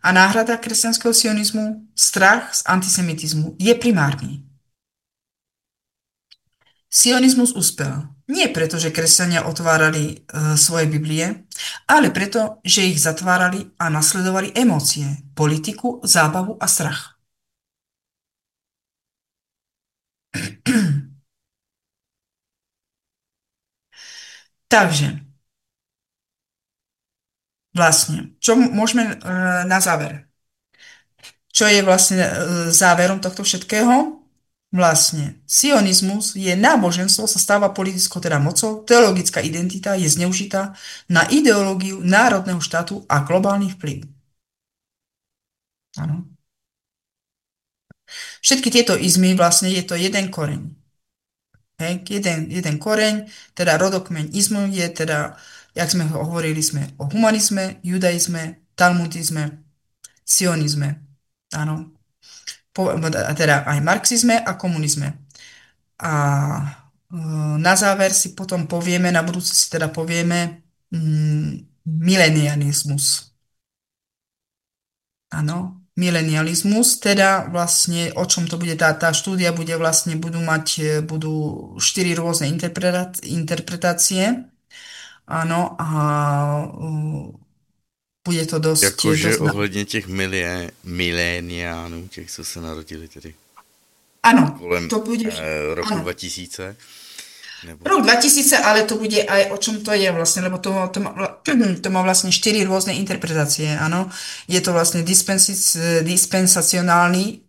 A náhrada kresťanského sionizmu, strach z antisemitizmu je primárny. Sionizmus uspel. Nie preto, že kresťania otvárali svoje Biblie, ale preto, že ich zatvárali a nasledovali emócie, politiku, zábavu a strach. Takže vlastne, čo môžeme na záver? Čo je vlastne záverom tohto všetkého? Vlastne, sionizmus je náboženstvo, sa stáva politickou teda mocou, teologická identita je zneužitá na ideológiu národného štátu a globálny vplyv. Áno. Všetky tieto izmy vlastne je to jeden koreň. Hej, jeden koreň, teda rodokmeň izmu je teda, jak sme hovorili, sme o humanizme, judaizme, talmudizme, sionizme. Áno. Teda aj marxizme a komunizme. A na záver si potom povieme, na budúce si teda povieme milenializmus. Áno, milenializmus, teda vlastne o čom to bude tá štúdia, bude vlastne, budú štyri rôzne interpretácie. Áno, a bude to Jakože dosť ohledně těch miléniánů, těch, co se narodili tedy áno, kolem to bude, roku áno, 2000, nebo... rok 2000, ale to bude aj o čom to je vlastne, lebo to má vlastne štyri rôzne interpretácie, áno. Je to vlastne dispensacionálny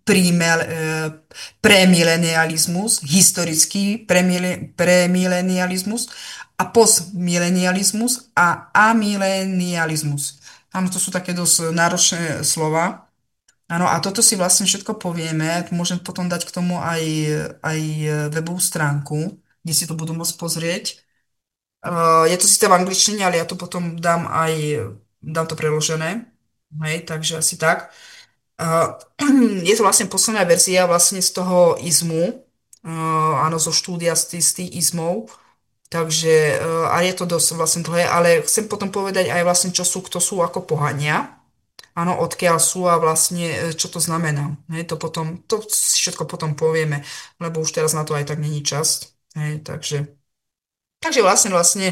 premilenializmus, historický premilenializmus a postmilenializmus a amilenializmus. Áno, to sú také dosť náročné slova. Áno, a toto si vlastne všetko povieme. Môžem potom dať k tomu aj webovú stránku, kde si to budú môcť pozrieť. Je to síce v angličtine, ale ja to potom dám to preložené. Hej, takže asi tak. Uh, je to vlastne posledná verzia vlastne z toho izmu, áno, zo štúdia z tých izmov. Takže, a je to dosť vlastne dlhé, ale chcem potom povedať aj vlastne, kto sú ako pohania. Áno, odkiaľ sú a vlastne čo to znamená. Hej, to si všetko potom povieme, lebo už teraz na to aj tak není čas. Hej, takže vlastne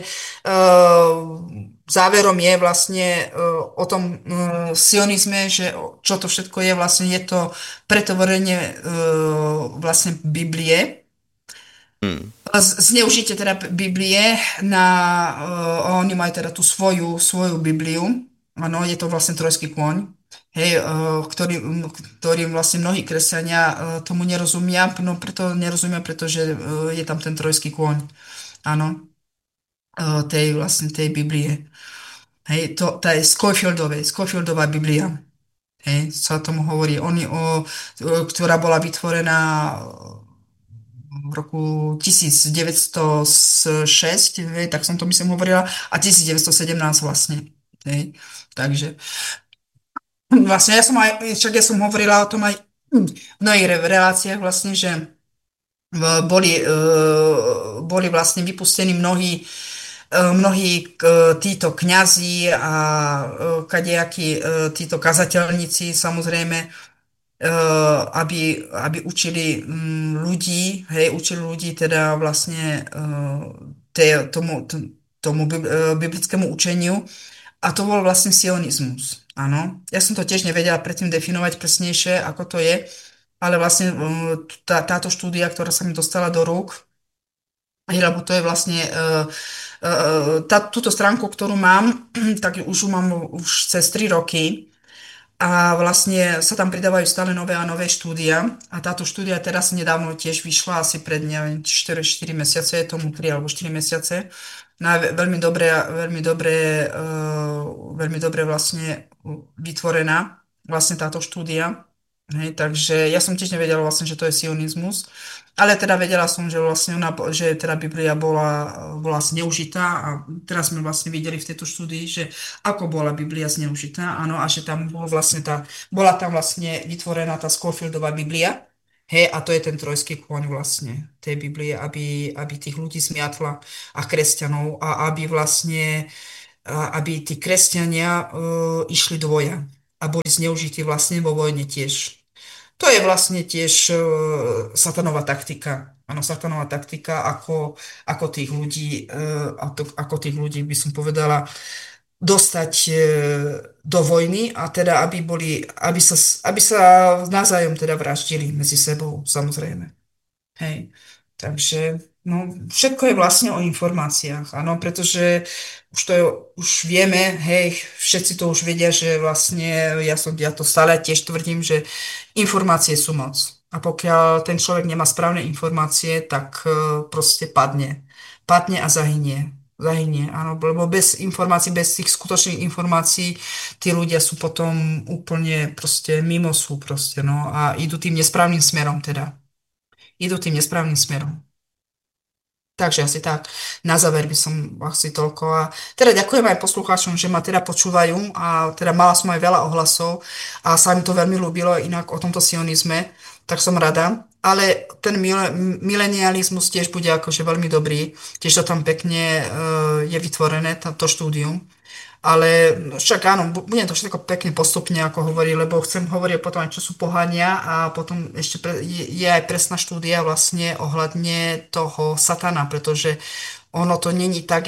záverom je vlastne o tom sionizme, že čo to všetko je, vlastne je to pretvorenie vlastne Biblie, Hmm. zneužite teda Biblie oni majú teda tú svoju Bibliu, áno, je to vlastne trojský kôň, hej, ktorým vlastne mnohí kresťania tomu nerozumia, no preto nerozumia, pretože je tam ten trojský kôň, áno, tej Biblie. Hej, tá je Scofieldová Biblia, hej, sa tomu hovorí, ktorá bola vytvorená v roku 1906, hej, tak som to myslím hovorila, a 1917 vlastne. Hej. Takže vlastne ja som hovorila o tom aj v mnohých reláciách vlastne, že boli vlastne vypustení mnohí títo kňazi a kadejakí títo kazateľníci, samozrejme, aby učili učili ľudí teda vlastne biblickému učeniu. A to bol vlastne sionizmus. Áno. Ja som to tiež nevedela predtým definovať presnejšie, ako to je, ale vlastne táto štúdia, ktorá sa mi dostala do rúk, lebo to je vlastne túto stránku, ktorú mám, tak už ju mám už cez 3 roky. A vlastne sa tam pridávajú stále nové a nové štúdia. A táto štúdia teraz nedávno tiež vyšla, asi pred, neviem, 4 mesiace, je tomu 3 alebo 4 mesiace. No a veľmi dobre vlastne vytvorená vlastne táto štúdia. Hej, takže ja som tiež nevedela vlastne, že to je sionizmus, ale teda vedela som, že vlastne že teda Biblia bola zneužitá a teraz sme vlastne videli v tejto štúdii, že ako bola Biblia zneužitá, áno, a že tam bola tam vlastne vytvorená tá Scofieldová Biblia, hej, a to je ten trojský kôň vlastne tej Biblie, aby tých ľudí zmiatla a kresťanov a aby vlastne, aby tí kresťania išli do boja. a boli zneužití vlastne vo vojne tiež. To je vlastne tiež satanová taktika. Áno, satanová taktika, ako tých ľudí, ako tých ľudí by som povedala, dostať do vojny a teda, aby sa navzájom teda vraždili medzi sebou, samozrejme. Hej. Takže no, všetko je vlastne o informáciách, áno, pretože už vieme, hej, všetci to už vedia, že vlastne ja to stále tiež tvrdím, že informácie sú moc. A pokiaľ ten človek nemá správne informácie, tak proste padne. Padne a zahynie. Zahynie, áno, lebo bez informácií, bez tých skutočných informácií, tí ľudia sú potom úplne proste mimo sú proste, no a idú tým nesprávnym smerom teda. Idú tým nesprávnym smerom. Takže asi tak, na záver by som asi toľko. A teda ďakujem aj poslucháčom, že ma teda počúvajú a teda mala som aj veľa ohlasov a sa mi to veľmi ľúbilo, inak o tomto sionizme, tak som rada. Ale ten milenializmus tiež bude akože veľmi dobrý, tiež to tam pekne je vytvorené, to štúdium. Ale však áno, budem to všetko pekne postupne, ako hovorí, lebo chcem hovoriť potom aj, čo sú pohania a potom ešte je aj presná štúdia vlastne ohľadne toho satana, pretože ono to není tak,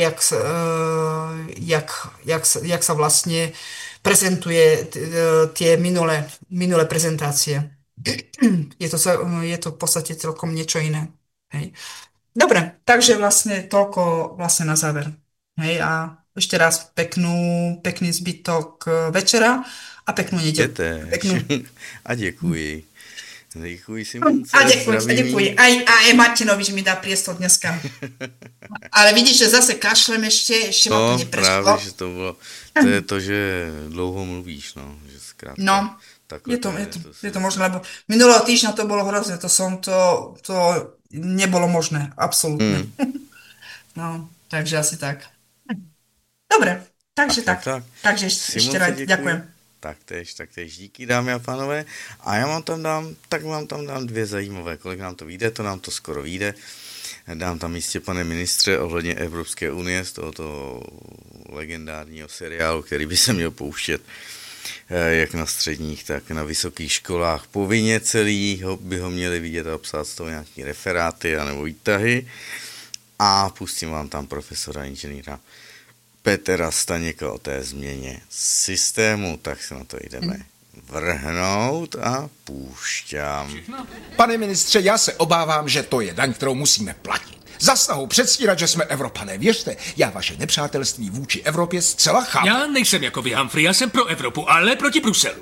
jak sa vlastne prezentuje tie minulé prezentácie. Je to v podstate celkom niečo iné. Hej. Dobre, takže vlastne toľko vlastne na záver. Hej, a ešte raz pekný zbytok večera a peknú neděli. A děkuji. Děkuji Simonce. A děkuji. A Martinovi, že mi dá priestor dneska. Ale vidíš, že zase kašlem ešte ma to neprešlo. Právě, že to bylo, to je to, že dlouho mluvíš, no. Že zkrátka, no, je to možné, lebo minulého týždňa to bolo hrozné, to nebolo možné, absolútne. No, takže asi tak. Dobre, takže tak. Takže ešte raz ďakujem. Taktéž díky, dámy a pánové. A já vám tam dám dvě zajímavé. Kolik nám to vyjde, to nám to skoro vyjde. Dám tam jistě, pane ministře, ohledně Evropské unie z tohoto legendárního seriálu, který by se měl pouštět jak na středních, tak na vysokých školách. Povinně celý by ho měli vidět a psát z toho nějaký referáty anebo výtahy. A pustím vám tam profesora inženýra Petra Staněka o té změně systému, tak se na to jdeme vrhnout a púšťám. Pane ministře, já se obávám, že to je daň, kterou musíme platit. Za snahu předstírat, že jsme Evropané. Věřte, já vaše nepřátelství vůči Evropě zcela chápu. Já nejsem jako vy, Humphrey, já jsem pro Evropu, ale proti Bruselu.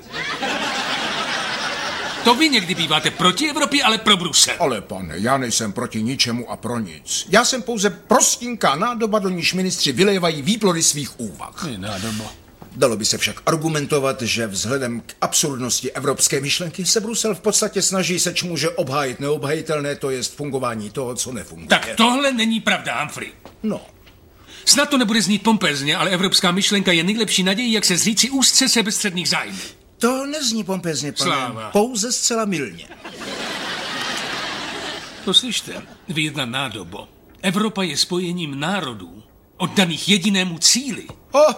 To vy někdy býváte proti Evropě, ale pro Brusel. Ale pane, já nejsem proti ničemu a pro nic. Já jsem pouze prostinká nádoba, do níž ministři vylévají výplody svých úvah. Nádoba. Dalo by se však argumentovat, že vzhledem k absurdnosti evropské myšlenky se Brusel v podstatě snaží sečmuže obhájit neobhajitelné, to jest fungování toho, co nefunguje. Tak tohle není pravda, Humphrey. No. Snad to nebude znít pompezně, ale evropská myšlenka je nejlepší nadějí, jak se zříci úzce sebestředných zájmů. To nezní pompezně, pane. Sláva. Pouze zcela mylně. Poslyšte, vy jedna nádobo. Evropa je spojením národů, oddaných jedinému cíli.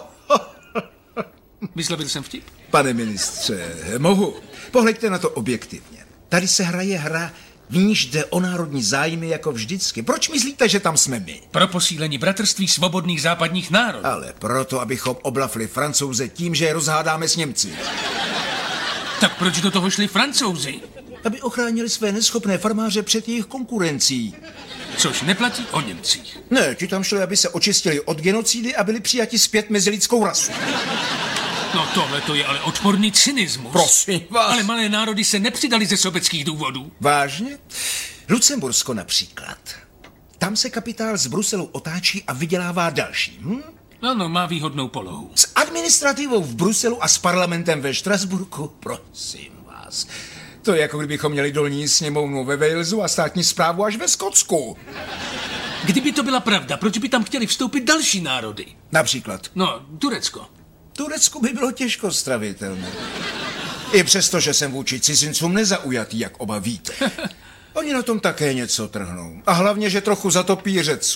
Vyslovil jsem vtip? Pane ministře, mohu. Pohleďte na to objektivně. Tady se hraje hra, v níž jde o národní zájmy jako vždycky. Proč myslíte, že tam jsme my? Pro posílení bratrství svobodných západních národů. Ale proto, abychom oblafli Francouze tím, že je rozhádáme s Němci. Tak proč do toho šli Francouzi? Aby ochránili své neschopné farmáře před jejich konkurencí. Což neplatí o Němcích. Ne, ti tam šli, aby se očistili od genocidy a byli přijati zpět mezi lidskou rasu. No tohle to je ale odporný cynismus. Prosím vás. Ale malé národy se nepřidali ze sobeckých důvodů. Vážně? Lucembursko například. Tam se kapitál z Bruselu otáčí a vydělává další. Ano, má výhodnou polohu. S administrativou v Bruselu a s parlamentem ve Štrasburku? Prosím vás. To je jako kdybychom měli dolní sněmovnu ve Walesu a státní správu až ve Skotsku. Kdyby to byla pravda, proč by tam chtěli vstoupit další národy? Například? No, Turecko. Turecku by bylo těžko stravitelné. I přesto, že jsem vůči cizincům nezaujatý, jak oba víte. Oni na tom také něco trhnou. A hlavně, že trochu zatopí Řecku.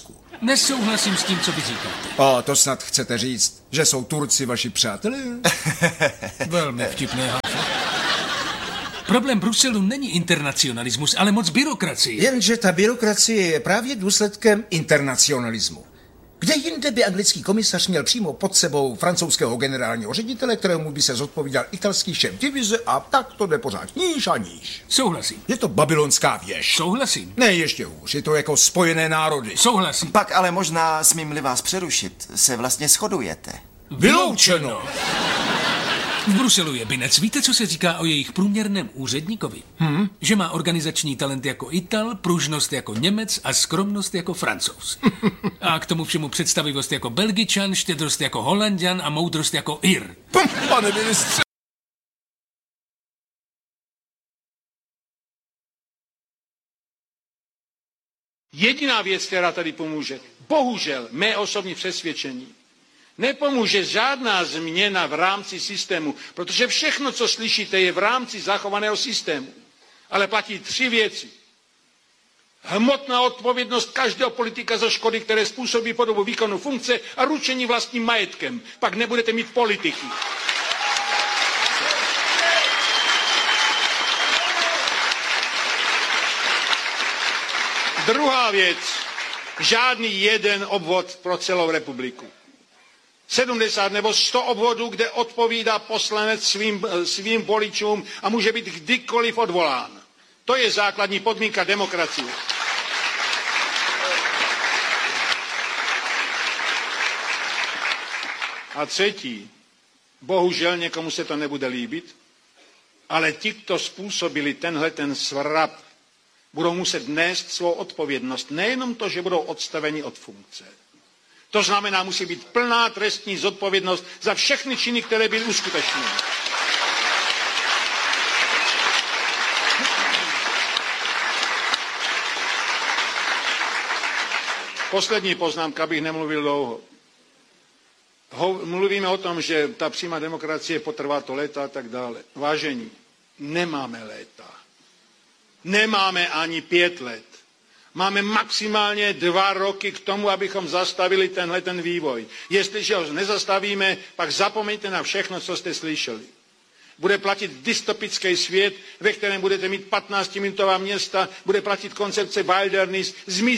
Nesouhlasím s tím, co vy říkáte. A to snad chcete říct, že jsou Turci vaši přátelé? Velmi vtipné, Hanso. Problém Bruselu není internacionalismus, ale moc byrokracie. Jenže ta byrokracie je právě důsledkem internacionalismu. Kde jinde by anglický komisař měl přímo pod sebou francouzského generálního ředitele, kterému by se zodpovídal italský šéf divize, a tak to jde pořád níž a níž. Souhlasím. Je to babylonská věž. Souhlasím. Ne, ještě hůř, je to jako Spojené národy. Souhlasím. Pak ale možná, smím-li vás přerušit, se vlastně shodujete. Vyloučeno. V Bruselu je binec. Víte, co se říká o jejich průměrném úředníkovi? Že má organizační talent jako Ital, pružnost jako Němec a skromnost jako Francouz. A k tomu všemu představivost jako Belgičan, štědrost jako Holanďan a moudrost jako Ir. Pane ministře. Jediná věc, která tady pomůže, bohužel mé osobní přesvědčení, nepomůže žádná změna v rámci systému, protože všechno, co slyšíte, je v rámci zachovaného systému. Ale platí 3 věci. Hmotná odpovědnost každého politika za škody, které způsobí po dobu výkonu funkce, a ručení vlastním majetkem. Pak nebudete mít politiky. Druhá věc. Žádný jeden obvod pro celou republiku. 70 nebo 100 obvodů, kde odpovídá poslanec svým voličům a může být kdykoliv odvolán. To je základní podmínka demokracie. A třetí, bohužel někomu se to nebude líbit, ale ti, kdo způsobili ten svrap, budou muset nést svou odpovědnost. Nejenom to, že budou odstaveni od funkce. To znamená, musí být plná trestní zodpovědnost za všechny činy, které byly uskutečněny. Poslední poznámka, abych nemluvil dlouho. Mluvíme o tom, že ta přímá demokracie potrvá to léta a tak dále. Vážení, nemáme léta. Nemáme ani 5 let. Máme maximálně 2 roky k tomu, abychom zastavili ten vývoj. Jestliže ho nezastavíme, pak zapomeňte na všechno, co jste slyšeli. Bude platit dystopický svět, ve kterém budete mít 15-minutová města, bude platit koncepce wilderness,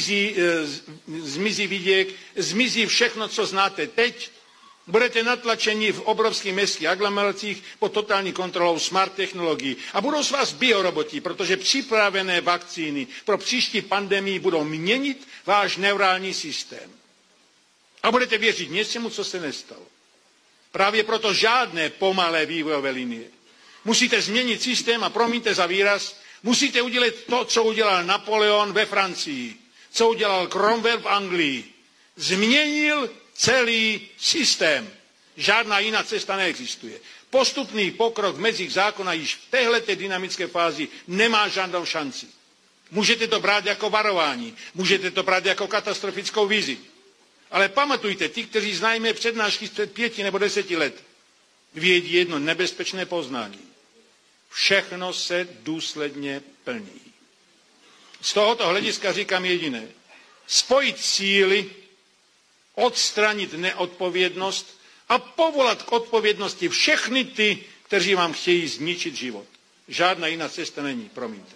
zmizí viděk, zmizí všechno, co znáte teď. Budete natlačeni v obrovských městských aglomeracích pod totální kontrolou smart technologií. A budou z vás bioroboti, protože připravené vakcíny pro příští pandemii budou měnit váš neurální systém. A budete věřit něčemu, co se nestalo. Právě proto žádné pomalé vývojové linie. Musíte změnit systém a promiňte za výraz, musíte udělat to, co udělal Napoleon ve Francii, co udělal Cromwell v Anglii. Změnil celý systém. Žádná jiná cesta neexistuje. Postupný pokrok v mezích zákona již v téhleté dynamické fázi nemá žádnou šanci. Můžete to brát jako varování, můžete to brát jako katastrofickou vizi. Ale pamatujte, ti, kteří znají mé přednášky před 5 nebo 10 let, vědí jedno nebezpečné poznání. Všechno se důsledně plní. Z tohoto hlediska říkám jediné. Spojit síly, odstranit neodpovědnost a povolat k odpovědnosti všechny ty, kteří vám chtějí zničit život. Žádná jiná cesta není, promiňte.